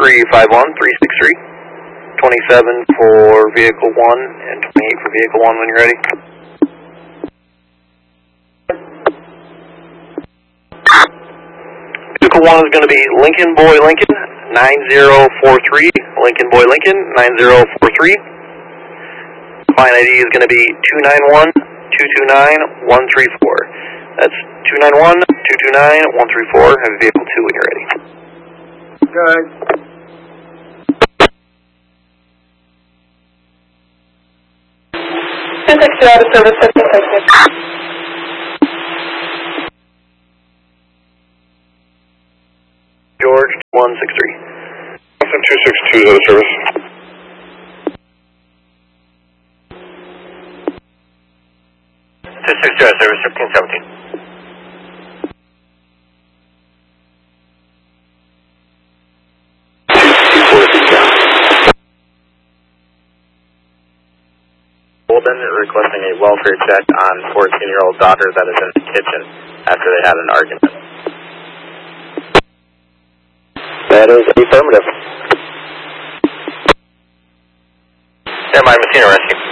351-363. 27 for vehicle 1 and 28 for vehicle 1 when you're ready. Vehicle 1 is going to be Lincoln Boy Lincoln 9043. Lincoln Boy Lincoln 9043. Client ID is going to be 291-229-134. That's 291-229-134. Have vehicle 2 when you're ready. Good. Out of service, George 163. 262 out of service. Out of service, 1517. Holden requesting a welfare check on 14-year-old daughter that is in the kitchen after they had an argument. That is affirmative. Stand by, Messina Rescue.